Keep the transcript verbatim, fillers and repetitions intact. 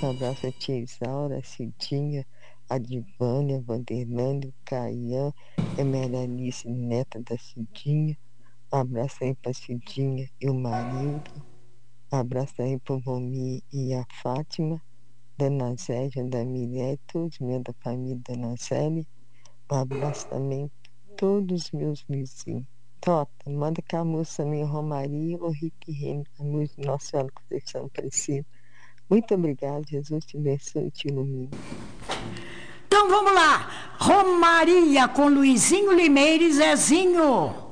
Um abraço a tia Isaura, a Cidinha, a Divânia, a Vanderlândia, o Caian, a Meranice, neta da Cidinha. Um abraço aí para a Cidinha e o marido. Um abraço aí para o Vomi e a Fátima, Dona Zélia, da Miré, todos meus da família Dona Zélia. Um abraço também para todos os meus vizinhos. Tota, manda que a música também, Romaria ou Rick Renner, a música de Nossa Senhora Conceição Aparecida. Muito obrigada, Jesus te abençoe e te ilumine. Então vamos lá, Romaria com Luizinho Limeira e Zezinho.